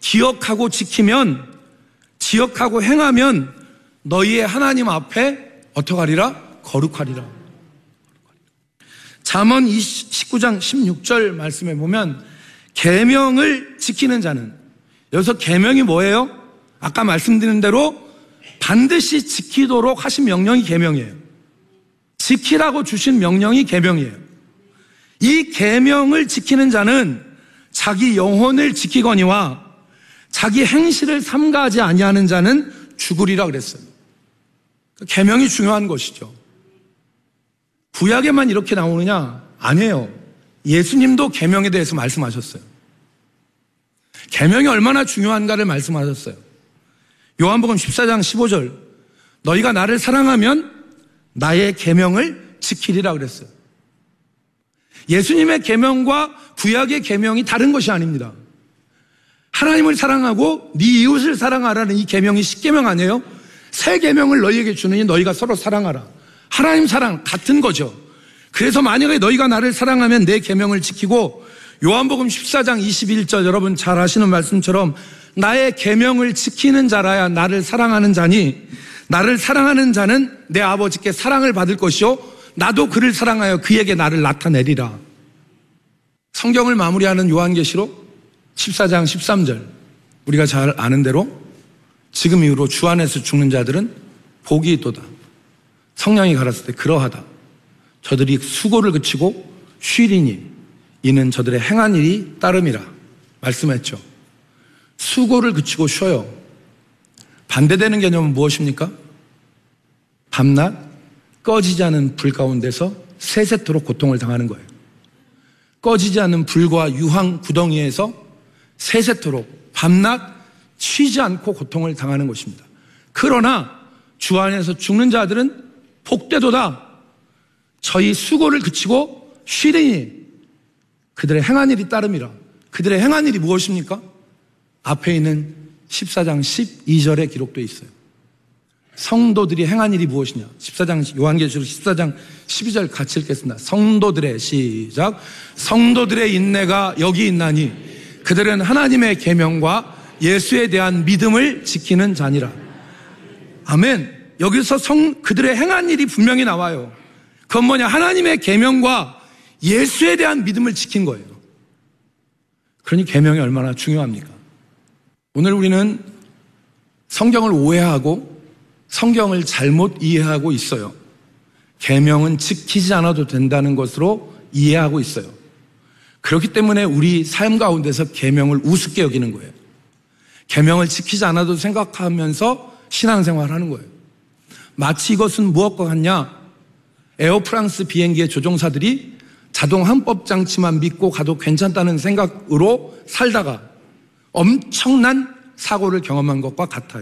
기억하고 지키면, 기억하고 행하면 너희의 하나님 앞에 어떻게 하리라? 거룩하리라. 잠언 19장 16절 말씀에 보면 계명을 지키는 자는, 여기서 계명이 뭐예요? 아까 말씀드린 대로 반드시 지키도록 하신 명령이 계명이에요. 지키라고 주신 명령이 계명이에요. 이 계명을 지키는 자는 자기 영혼을 지키거니와 자기 행실을 삼가하지 아니하는 자는 죽으리라 그랬어요. 계명이 중요한 것이죠. 구약에만 이렇게 나오느냐? 아니에요. 예수님도 계명에 대해서 말씀하셨어요. 계명이 얼마나 중요한가를 말씀하셨어요. 요한복음 14장 15절, 너희가 나를 사랑하면 나의 계명을 지키리라 그랬어요. 예수님의 계명과 구약의 계명이 다른 것이 아닙니다. 하나님을 사랑하고 네 이웃을 사랑하라는 이 계명이 10계명 아니에요? 새 계명을 너희에게 주느니 너희가 서로 사랑하라. 하나님 사랑 같은 거죠. 그래서 만약에 너희가 나를 사랑하면 내 계명을 지키고, 요한복음 14장 21절 여러분 잘 아시는 말씀처럼 나의 계명을 지키는 자라야 나를 사랑하는 자니, 나를 사랑하는 자는 내 아버지께 사랑을 받을 것이요 나도 그를 사랑하여 그에게 나를 나타내리라. 성경을 마무리하는 요한계시록 14장 13절, 우리가 잘 아는 대로 지금 이후로 주 안에서 죽는 자들은 복이 있도다. 성령이 가라사대 때 그러하다. 저들이 수고를 그치고 쉬리니 이는 저들의 행한 일이 따름이라 말씀했죠. 수고를 그치고 쉬어요. 반대되는 개념은 무엇입니까? 밤낮 꺼지지 않은 불 가운데서 세세토록 고통을 당하는 거예요. 꺼지지 않은 불과 유황 구덩이에서 세세토록 밤낮 쉬지 않고 고통을 당하는 것입니다. 그러나 주 안에서 죽는 자들은 복되도다. 저희 수고를 그치고 쉬리니 그들의 행한 일이 따름이라. 그들의 행한 일이 무엇입니까? 앞에 있는 14장 12절에 기록되어 있어요. 성도들이 행한 일이 무엇이냐? 14장 요한계시록 14장 12절 같이 읽겠습니다. 성도들의 시작. 성도들의 인내가 여기 있나니 그들은 하나님의 계명과 예수에 대한 믿음을 지키는 자니라. 아멘. 여기서 그들의 행한 일이 분명히 나와요. 그건 뭐냐? 하나님의 계명과 예수에 대한 믿음을 지킨 거예요. 그러니 계명이 얼마나 중요합니까? 오늘 우리는 성경을 오해하고 성경을 잘못 이해하고 있어요. 계명은 지키지 않아도 된다는 것으로 이해하고 있어요. 그렇기 때문에 우리 삶 가운데서 계명을 우습게 여기는 거예요. 계명을 지키지 않아도 생각하면서 신앙생활하는 거예요. 마치 이것은 무엇과 같냐? 에어프랑스 비행기의 조종사들이 자동 항법 장치만 믿고 가도 괜찮다는 생각으로 살다가 엄청난 사고를 경험한 것과 같아요.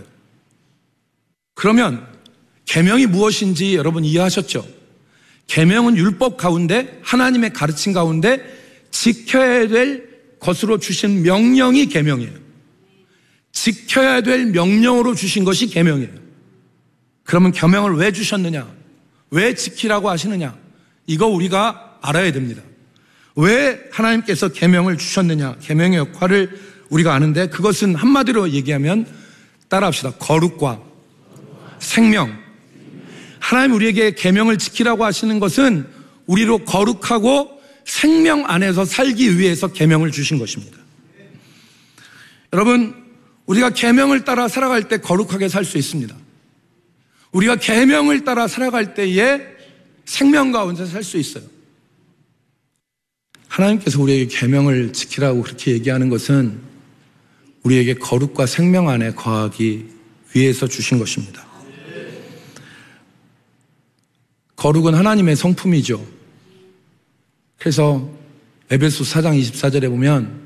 그러면 계명이 무엇인지 여러분 이해하셨죠? 계명은 율법 가운데, 하나님의 가르침 가운데 지켜야 될 것으로 주신 명령이 계명이에요. 지켜야 될 명령으로 주신 것이 계명이에요. 그러면 계명을 왜 주셨느냐? 왜 지키라고 하시느냐? 이거 우리가 알아야 됩니다. 왜 하나님께서 계명을 주셨느냐? 계명의 역할을 우리가 아는데, 그것은 한마디로 얘기하면 따라합시다. 거룩과 생명. 하나님 우리에게 계명을 지키라고 하시는 것은 우리로 거룩하고 생명 안에서 살기 위해서 계명을 주신 것입니다. 여러분, 우리가 계명을 따라 살아갈 때 거룩하게 살 수 있습니다. 우리가 계명을 따라 살아갈 때에 생명 가운데 살 수 있어요. 하나님께서 우리에게 계명을 지키라고 그렇게 얘기하는 것은 우리에게 거룩과 생명 안에 거하기 위해서 주신 것입니다. 거룩은 하나님의 성품이죠. 그래서 에베소 4장 24절에 보면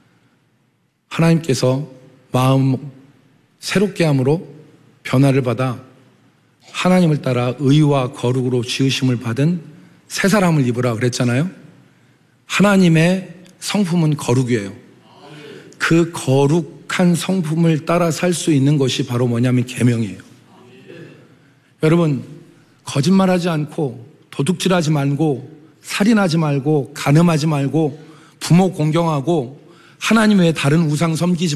하나님께서 마음 새롭게 함으로 변화를 받아 하나님을 따라 의와 거룩으로 지으심을 받은 새 사람을 입으라 그랬잖아요. 하나님의 성품은 거룩이에요. 그 거룩한 성품을 따라 살 수 있는 것이 바로 뭐냐면 계명이에요. 여러분, 거짓말하지 않고 도둑질하지 말고 살인하지 말고 간음하지 말고 부모 공경하고 하나님 외에 다른 우상 섬기지